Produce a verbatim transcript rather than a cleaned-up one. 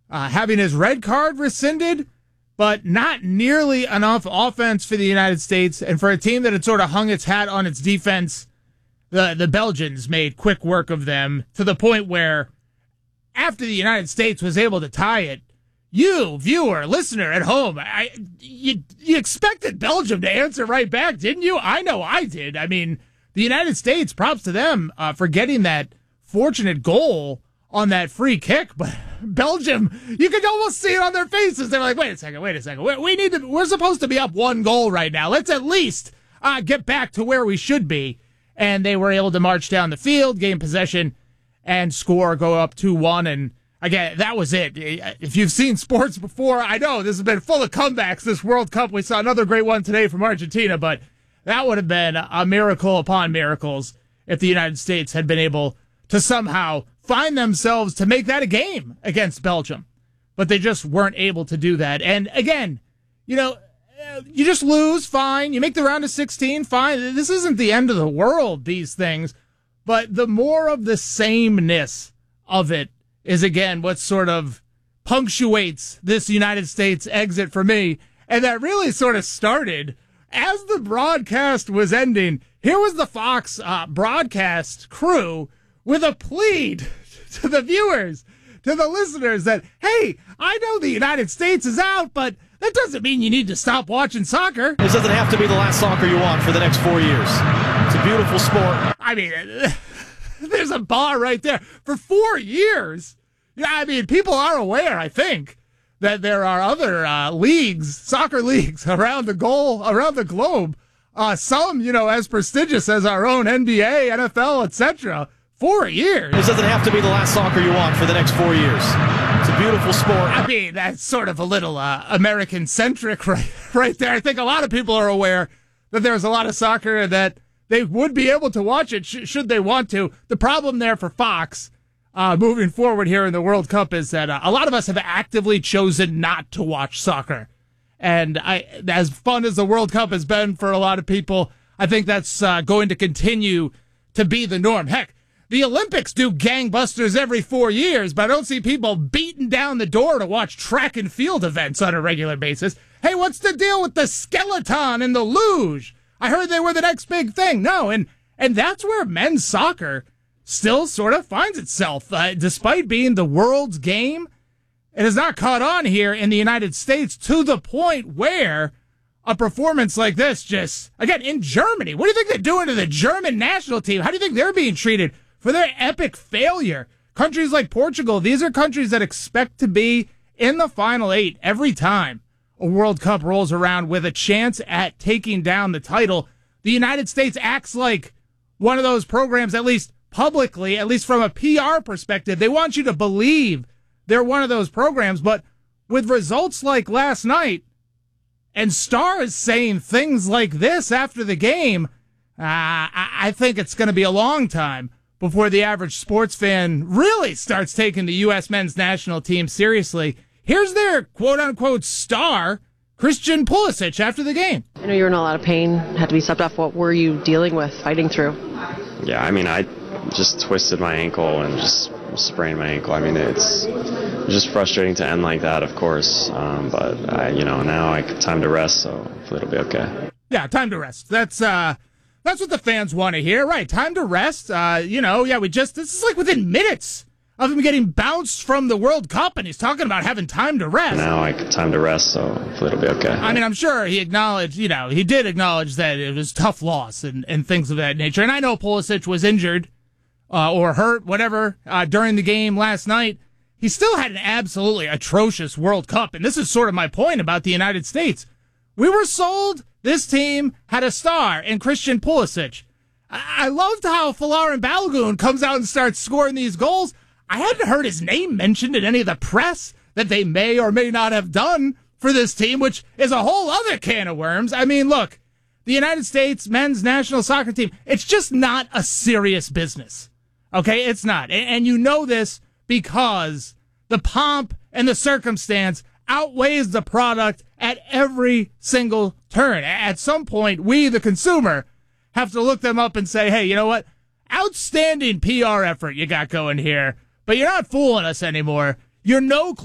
uh, having his red card rescinded, but not nearly enough offense for the United States. And for a team that had sort of hung its hat on its defense, the, the Belgians made quick work of them to the point where after the United States was able to tie it, you, viewer, listener at home, I, you, you expected Belgium to answer right back, didn't you? I know I did. I mean, the United States, props to them uh, for getting that fortunate goal on that free kick, but Belgium, you could almost see it on their faces. They're like, wait a second, wait a second. We, we need to, we're supposed to be up one goal right now. Let's at least uh, get back to where we should be. And they were able to march down the field, gain possession, and score, go up two one. And again, that was it. If you've seen sports before, I know this has been full of comebacks, this World Cup. We saw another great one today from Argentina, but that would have been a miracle upon miracles if the United States had been able to somehow find themselves to make that a game against Belgium. But they just weren't able to do that. And again, you know, you just lose, fine. You make the round of sixteen, fine. This isn't the end of the world, these things. But the more of the sameness of it is, again, what sort of punctuates this United States exit for me. And that really sort of started as the broadcast was ending. Here was the Fox uh, broadcast crew with a plea to the viewers, to the listeners that, hey, I know the United States is out, but that doesn't mean you need to stop watching soccer. This doesn't have to be the last soccer you want for the next four years. It's a beautiful sport. I mean, there's a bar right there. For four years, yeah, I mean, people are aware, I think, that there are other uh, leagues, soccer leagues around the goal, around the globe. Uh, some, you know, as prestigious as our own N B A, N F L, et cetera. Four years. This doesn't have to be the last soccer you want for the next four years. It's a beautiful sport. I mean, that's sort of a little uh, American-centric right, right there. I think a lot of people are aware that there's a lot of soccer and that they would be able to watch it sh- should they want to. The problem there for Fox uh, moving forward here in the World Cup is that uh, a lot of us have actively chosen not to watch soccer. And I, as fun as the World Cup has been for a lot of people, I think that's uh, going to continue to be the norm. Heck, the Olympics do gangbusters every four years, but I don't see people beating down the door to watch track and field events on a regular basis. Hey, what's the deal with the skeleton and the luge? I heard they were the next big thing. No, and and that's where men's soccer still sort of finds itself. Uh, despite being the world's game, it has not caught on here in the United States to the point where a performance like this just, again, in Germany, what do you think they're doing to the German national team? How do you think they're being treated for their epic failure? Countries like Portugal, these are countries that expect to be in the final eight every time a World Cup rolls around with a chance at taking down the title. The United States acts like one of those programs, at least publicly, at least from a P R perspective. They want you to believe they're one of those programs, but with results like last night and stars saying things like this after the game, uh, I, I think it's going to be a long time before the average sports fan really starts taking the U S men's national team seriously. Here's their quote-unquote star, Christian Pulisic, after the game. I know you were in a lot of pain, had to be subbed off. What were you dealing with, fighting through? Yeah, I mean, I just twisted my ankle and just sprained my ankle. I mean, it's just frustrating to end like that, of course. Um, but, I, you know, now I have time to rest, so hopefully it'll be okay. Yeah, time to rest. That's uh, that's what the fans want to hear, right? Time to rest. Uh, you know, yeah, we just, this is like within minutes of him getting bounced from the World Cup, and he's talking about having time to rest. Now I have time to rest, so hopefully it'll be okay. I mean, I'm sure he acknowledged, you know, he did acknowledge that it was a tough loss and, and things of that nature. And I know Pulisic was injured uh, or hurt, whatever, uh, during the game last night. He still had an absolutely atrocious World Cup, and this is sort of my point about the United States. We were sold this team had a star in Christian Pulisic. I, I loved how Folarin Balogun comes out and starts scoring these goals. I hadn't heard his name mentioned in any of the press that they may or may not have done for this team, which is a whole other can of worms. I mean, look, the United States men's national soccer team, it's just not a serious business. Okay, it's not. And, and you know this because the pomp and the circumstance outweighs the product at every single turn. At some point, we, the consumer, have to look them up and say, hey, you know what? Outstanding P R effort you got going here. But you're not fooling us anymore. You're no